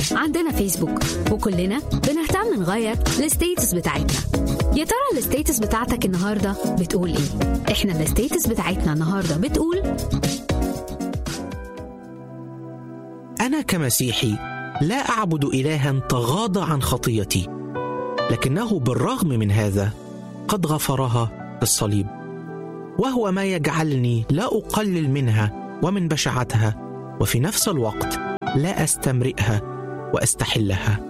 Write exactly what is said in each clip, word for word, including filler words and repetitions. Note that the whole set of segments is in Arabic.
عندنا فيسبوك وكلنا بنهتم نغير الستيتس بتاعتنا. يا ترى الستيتس بتاعتك النهاردة بتقول ايه؟ احنا الستيتس بتاعتنا النهاردة بتقول: أنا كمسيحي لا أعبد إلها تغاضى عن خطيتي، لكنه بالرغم من هذا قد غفرها في الصليب، وهو ما يجعلني لا أقلل منها ومن بشاعتها، وفي نفس الوقت لا أستمرئها وأستحلها.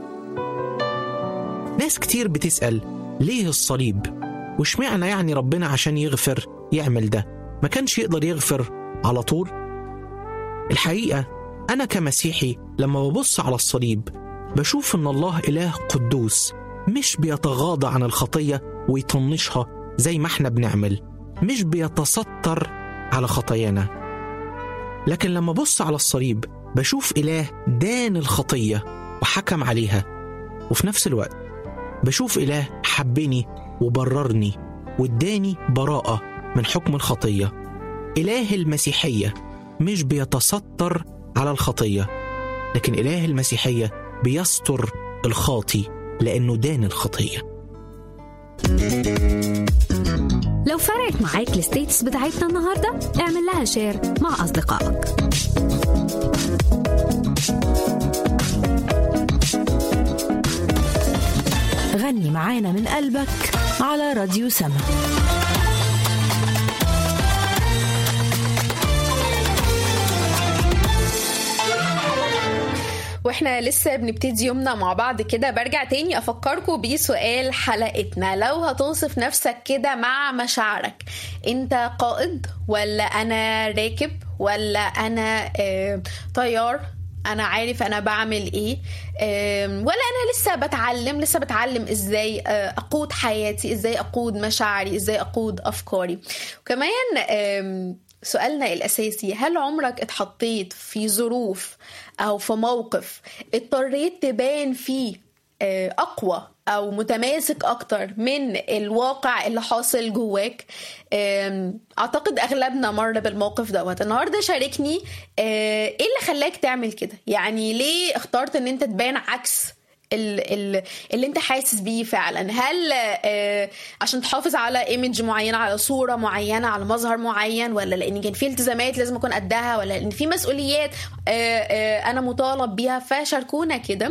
ناس كتير بتسأل ليه الصليب؟ وش معنى يعني ربنا عشان يغفر يعمل ده؟ ما كانش يقدر يغفر على طول؟ الحقيقة أنا كمسيحي لما ببص على الصليب بشوف إن الله إله قدوس، مش بيتغاضى عن الخطية ويطنشها زي ما احنا بنعمل، مش بيتستر على خطايانا. لكن لما ببص على الصليب بشوف إله دان الخطية وحكم عليها، وفي نفس الوقت بشوف إله حبني وبررني واداني براءة من حكم الخطية. إله المسيحية مش بيتستر على الخطية، لكن إله المسيحية بيستر الخاطي لأنه دان الخطية. لو فرقت معاك الستيتس بتاعتنا النهاردة اعمل لها شير مع أصدقائك. غني معانا من قلبك على راديو سما. واحنا لسه بنبتدي يومنا مع بعض كده، برجع تاني افكركم بسؤال حلقتنا: لو هتوصف نفسك كده مع مشاعرك، انت قائد ولا انا راكب ولا انا اه طيار؟ انا عارف انا بعمل ايه اه ولا انا لسه بتعلم لسه بتعلم ازاي اه اقود حياتي، ازاي اقود مشاعري، ازاي اقود افكاري؟ وكمان اه سؤالنا الأساسي: هل عمرك اتحطيت في ظروف أو في موقف اضطريت تبان فيه أقوى أو متماسك أكتر من الواقع اللي حاصل جواك؟ أعتقد أغلبنا مر بالموقف دوت. النهاردة شاركني إيه اللي خلاك تعمل كده؟ يعني ليه اخترت أن أنت تبان عكس اللي انت حاسس بيه فعلا؟ هل آه عشان تحافظ على ايمج معينة، على صورة معينة، على مظهر معين، ولا لان كان في التزامات لازم اكون قدها، ولا لان في مسؤوليات آه آه انا مطالب بيها؟ فشاركونا كده.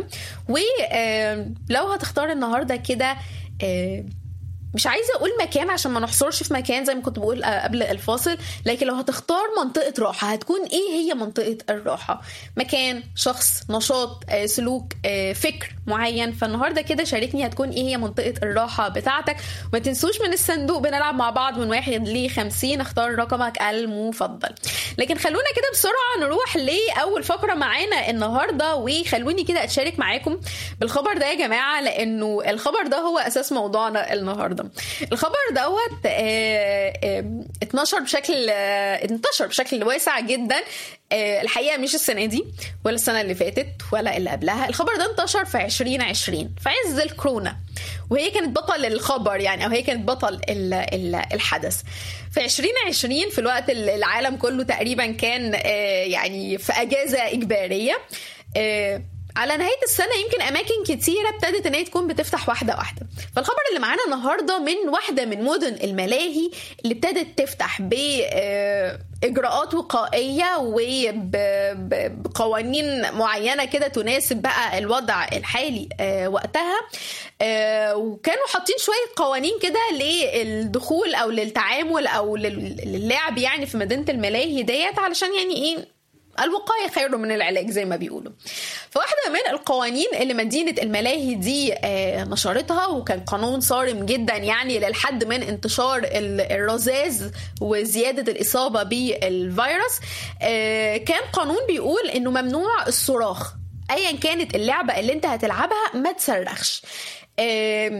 ولو هتختار النهاردة كده آه مش عايزة أقول مكان عشان ما نحصرش في مكان زي ما كنت بقول قبل الفاصل، لكن لو هتختار منطقة راحة هتكون إيه هي منطقة الراحة؟ مكان، شخص، نشاط، سلوك، فكر معين. فالنهاردة كده شاركني هتكون إيه هي منطقة الراحة بتاعتك. وما تنسوش من الصندوق بنلعب مع بعض من واحد لخمسين، اختار رقمك المفضل. لكن خلونا كده بسرعة نروح لأول فقرة معانا النهاردة، وخلوني كده أتشارك معاكم بالخبر ده يا جماعة، لأنه الخبر ده هو أساس موضوعنا النهاردة. الخبر دوت اتنشر بشكل انتشر بشكل واسع جدا الحقيقة، مش السنة دي ولا السنة اللي فاتت ولا اللي قبلها. الخبر ده انتشر في عشرين عشرين في عز الكورونا، وهي كانت بطل الخبر يعني، أو هي كانت بطل الحدث في عشرين عشرين، في الوقت العالم كله تقريبا كان يعني في أجازة إجبارية. على نهاية السنة يمكن أماكن كتيرة ابتدت أن هي تكون بتفتح واحدة واحدة. فالخبر اللي معانا النهاردة من واحدة من مدن الملاهي اللي ابتدت تفتح بإجراءات وقائية وبقوانين معينة كده تناسب بقى الوضع الحالي وقتها، وكانوا حاطين شوية قوانين كده للدخول أو للتعامل أو للعب يعني في مدينة الملاهي ديت، علشان يعني إيه، الوقاية خير من العلاج زي ما بيقولوا. فواحدة من القوانين اللي مدينة الملاهي دي نشرتها، وكان قانون صارم جدا يعني للحد من انتشار الرذاذ وزيادة الإصابة بالفيروس، كان قانون بيقول إنه ممنوع الصراخ أيا كانت اللعبة اللي انت هتلعبها، ما تصرخش.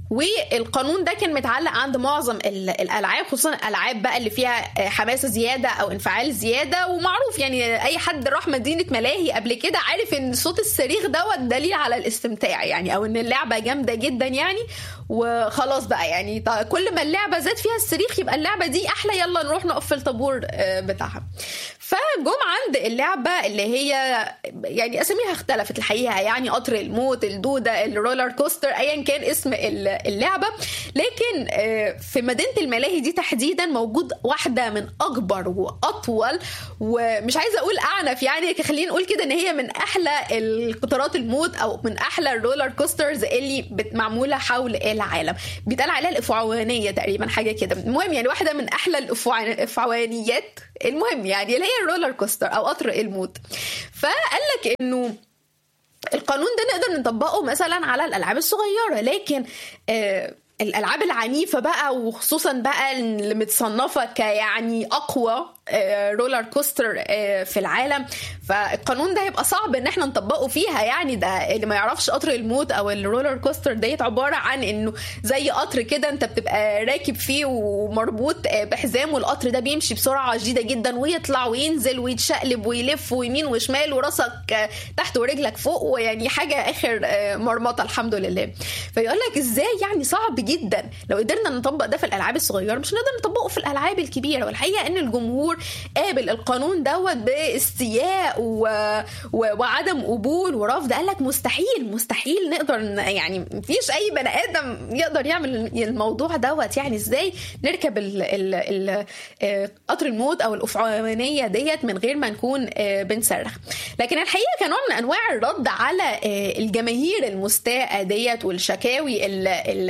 والقانون ده كان متعلق عند معظم الالعاب، خصوصا الالعاب بقى اللي فيها حماسه زياده او انفعال زياده. ومعروف يعني اي حد راح مدينه ملاهي قبل كده عارف ان صوت الصريخ دوت دليل على الاستمتاع يعني، او ان اللعبه جامده جدا يعني. وخلاص بقى يعني كل ما اللعبه زاد فيها الصريخ يبقى اللعبه دي احلى، يلا نروح نقف في الطابور بتاعها. فجم عند اللعبه اللي هي يعني اساميها اختلفت الحقيقه، يعني قطر الموت، الدوده، الرولر كوستر، ايا كان اسم اللعبه. لكن في مدينه الملاهي دي تحديدا موجود واحده من اكبر واطول ومش عايزه اقول اعنف يعني، خلينا نقول كده ان هي من احلى القطارات الموت او من احلى الرولر كوسترز اللي معموله حول العالم. بيتقال عليها الافعوانيه تقريبا حاجه كده. المهم يعني واحده من احلى الافعوانيات، المهم يعني اللي هي الرولر كوستر او قطر الموت. فقال لك انه القانون ده نقدر نطبقه مثلا على الالعاب الصغيره، لكن آه الالعاب العنيفه بقى وخصوصا بقى اللي متصنفه كيعني اقوى رولر كوستر في العالم، فالقانون ده هيبقى صعب ان احنا نطبقه فيها. يعني ده اللي ما يعرفش قطر الموت او الرولر كوستر ديت عباره عن انه زي قطر كده انت بتبقى راكب فيه ومربوط بحزام، والقطر ده بيمشي بسرعه شديده جدا ويطلع وينزل ويتشقلب ويلف ويمين وشمال وراسك تحت ورجلك فوق، ويعني حاجه اخر مرمطه الحمد لله. فيقول لك ازاي يعني صعب جدا لو قدرنا نطبق ده في الالعاب الصغيره مش نقدر نطبقه في الالعاب الكبيره. والحقيقه ان الجمهور قابل القانون دوت باستياء و... و... وعدم قبول ورفض. قال لك مستحيل مستحيل نقدر يعني مفيش اي بني ادم يقدر يعمل الموضوع دوت، يعني ازاي نركب ال... ال... ال... قطر الموت او الافعوانيه ديت من غير ما نكون بنصرخ. لكن الحقيقه كنوع من انواع الرد على الجماهير المستاءه ديت والشكاوي اللي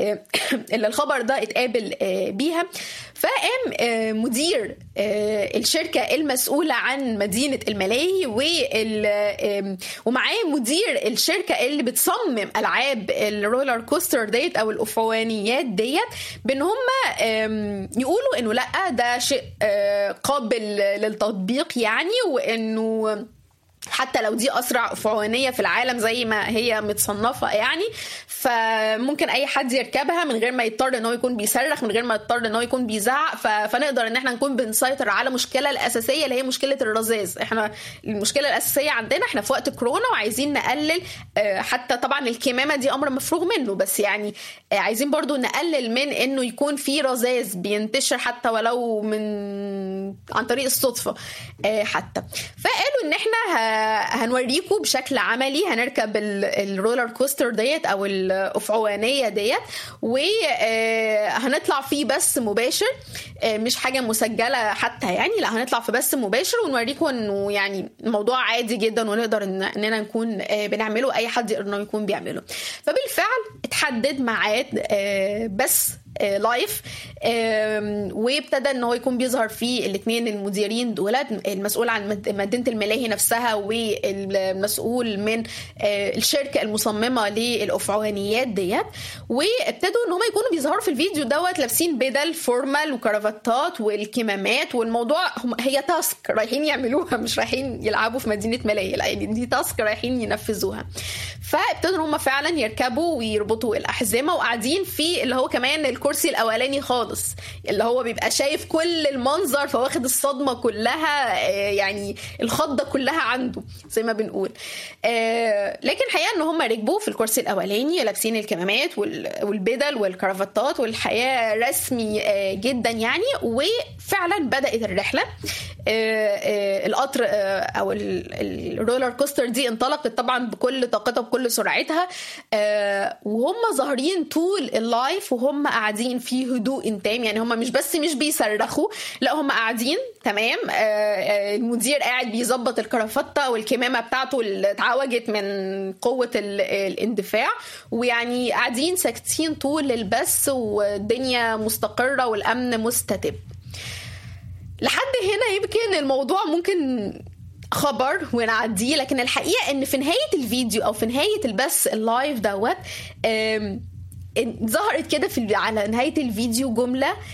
الخبر ده اتقابل بيها، فقام مدير الشركة المسؤولة عن مدينة الملاهي ومعاه مدير الشركة اللي بتصمم ألعاب الرولر كوستر ديت أو الأفعوانيات ديت، بأن هم يقولوا أنه لأ ده شيء قابل للتطبيق يعني، وأنه حتى لو دي أسرع أفعوانية في العالم زي ما هي متصنفة يعني، فممكن أي حد يركبها من غير ما يضطر إنه يكون بيصرخ، من غير ما يضطر إنه يكون بيزعق. فنقدر إن احنا نكون بنسيطر على مشكلة الأساسية اللي هي مشكلة الرذاذ. احنا المشكلة الأساسية عندنا احنا في وقت كورونا وعايزين نقلل، حتى طبعا الكمامة دي أمر مفروغ منه، بس يعني عايزين برضو نقلل من إنه يكون في رذاذ بينتشر حتى ولو من عن طريق الصدفة حتى. فقالوا إن احنا هنوريكم بشكل عملي هنركب الرولر كوستر ديت او الافعوانيه ديت، وهنطلع فيه بس مباشر مش حاجه مسجله حتى يعني، لا هنطلع في بس مباشر ونوريكم انه يعني الموضوع عادي جدا ونقدر اننا نكون بنعمله، اي حد يقدر يكون بيعمله. فبالفعل اتحدد ميعاد بس لايف، وابتدى ان هو يكون بيظهر فيه الاثنين المديرين دولت، المسؤول عن مدينه الملاهي نفسها والمسؤول من الشركه المصممه للافعوانيات ديت، وابتدوا ان هم يكونوا بيظهروا في الفيديو دوت لابسين بدل فورمال وكرافتات والكمامات، والموضوع هي تاسك رايحين يعملوها مش رايحين يلعبوا في مدينه ملاهي، لا يعني دي تاسك رايحين ينفذوها. فابتدوا هم فعلا يركبوا ويربطوا الاحزمه وقاعدين في اللي هو كمان الكرسي الاولاني خالص اللي هو بيبقى شايف كل المنظر فواخد الصدمه كلها، يعني الخضه كلها عنده زي ما بنقول. لكن الحقيقه ان هم ركبوا في الكرسي الاولاني لابسين الكمامات والبدل والكرافتات والحياه رسمي جدا يعني، وفعلا بدات الرحله. القطر او الرولر كوستر دي انطلقت طبعا بكل طاقتها بكل سرعتها، وهم ظاهرين طول اللايف وهم قاعدين في هدوء تام، يعني هم مش بس مش بيصرخوا، لا هم قاعدين تمام. المدير قاعد بيظبط الكرافتة والكمامة بتاعته اللي اتعوجت من قوة الاندفاع، ويعني قاعدين ساكتين طول البث والدنيا مستقرة والأمن مستتب. لحد هنا يمكن الموضوع ممكن خبر ونعديه، لكن الحقيقة ان في نهاية الفيديو او في نهاية البث اللايف دوت ظهرت كده في على نهاية الفيديو جملة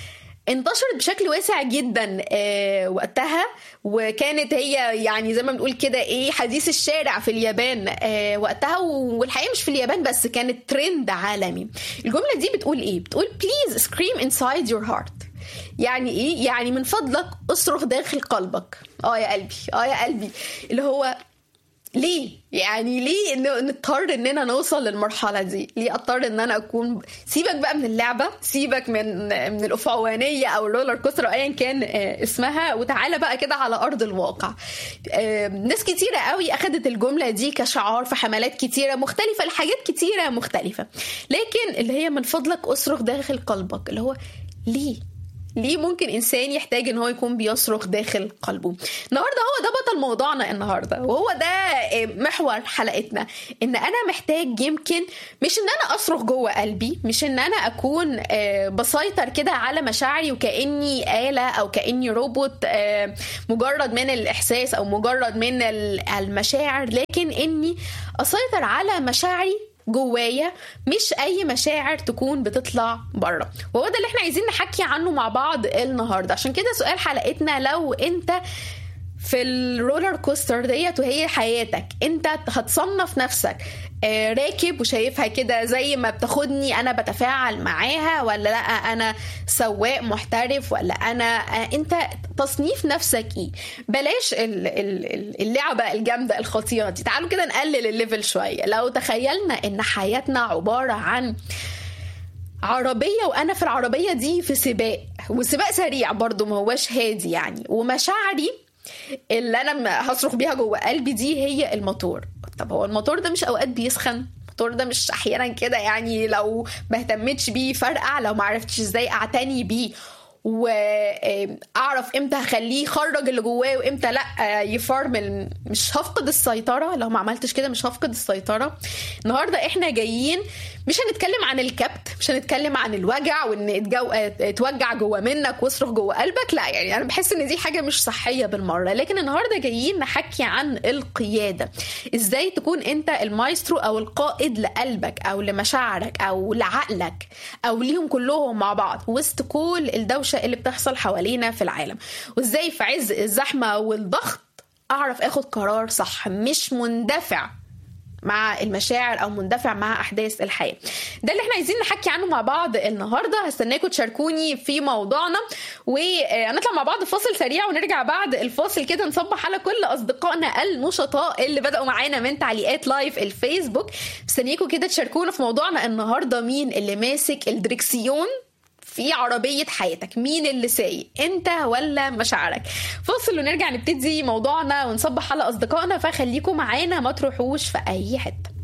انتشرت بشكل واسع جدا آه وقتها، وكانت هي يعني زي ما بنقول كده ايه حديث الشارع في اليابان آه وقتها، والحقيقة مش في اليابان بس، كانت ترند عالمي. الجملة دي بتقول ايه؟ بتقول please scream inside your heart. يعني ايه؟ يعني من فضلك اصرخ داخل قلبك. اه يا قلبي، اه يا قلبي، اللي هو ليه؟ يعني ليه نضطر اننا نوصل للمرحله دي؟ ليه اضطر ان انا اكون سيبك بقى من اللعبه، سيبك من من الافعوانيه او الرولر كوستر ايا كان اسمها، وتعالى بقى كده على ارض الواقع. ناس كتيره قوي اخذت الجمله دي كشعار في حملات كتيره مختلفه لحاجات كتيره مختلفه، لكن اللي هي من فضلك اصرخ داخل قلبك، اللي هو ليه؟ ليه ممكن إنسان يحتاج إن هو يكون بيصرخ داخل قلبه؟ النهاردة هو ده بطل موضوعنا النهاردة، وهو ده محور حلقتنا. إن أنا محتاج يمكن مش إن أنا أصرخ جوه قلبي، مش إن أنا أكون بسيطر كده على مشاعري وكأني آلة أو كأني روبوت مجرد من الإحساس أو مجرد من المشاعر، لكن إني أسيطر على مشاعري جوايا، مش اي مشاعر تكون بتطلع بره. وهو ده اللي احنا عايزين نحكي عنه مع بعض النهارده. عشان كده سؤال حلقتنا، لو انت في الرولر كوستر ديت وهي حياتك، انت هتصنف نفسك راكب وشايفها كده زي ما بتاخدني انا بتفاعل معاها، ولا لا انا سواق محترف، ولا انا انت تصنيف نفسك ايه؟ بلاش اللعبة الجامدة الخطيرة دي. تعالوا كده نقلل الليفل شوية. لو تخيلنا ان حياتنا عبارة عن عربية، وانا في العربية دي في سباق، وسباق سريع برضو ما هواش هادي يعني، ومشاعري اللي انا هصرخ بيها جوه قلبي دي هي الموتور. طب هو الموتور ده مش اوقات بيسخن؟ الموتور ده مش احيانا كده يعني لو ما اهتمتش بيه فرقع، لو ما عرفتش ازاي اعتني بيه واعرف امتى هخليه يخرج اللي جواه وامتى لا يفرمل، مش هفقد السيطرة. لو ما عملتش كده مش هفقد السيطرة. النهاردة احنا جايين مش هنتكلم عن الكبت، مش هنتكلم عن الوجع وان اتجو... اتوجع جوه منك واصرخ جوه قلبك، لا يعني انا بحس ان دي حاجة مش صحية بالمرة. لكن النهاردة جايين نحكي عن القيادة، ازاي تكون انت المايسترو او القائد لقلبك او لمشاعرك او لعقلك او ليهم كلهم مع بعض وسط كل الدوشة اللي بتحصل حوالينا في العالم، وازاي في عز الزحمة والضغط اعرف اخد قرار صح، مش مندفع مع المشاعر او مندفع مع احداث الحياه. ده اللي احنا عايزين نحكي عنه مع بعض النهارده. هستناكم تشاركوني في موضوعنا، ونطلع مع بعض فاصل سريع ونرجع بعد الفاصل كده نصبح على كل اصدقائنا النشطاء اللي بداوا معانا من تعليقات لايف الفيسبوك. مستنيكم كده تشاركونا في موضوعنا النهارده. مين اللي ماسك الدركسيون في عربية حياتك؟ مين اللي سايق، انت ولا مشاعرك؟ فاصل ونرجع نبتدي موضوعنا ونصبح على اصدقائنا، فخليكم معانا ما تروحوش في اي حتة.